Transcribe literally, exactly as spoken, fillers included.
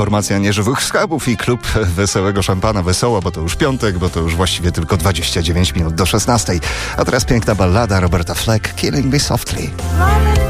formacja Nieżywych Schabów i klub Wesołego Szampana. Wesoło, bo to już piątek, bo to już właściwie tylko dwadzieścia dziewięć minut do szesnastej. A teraz piękna ballada Roberta Fleck, Killing Me Softly.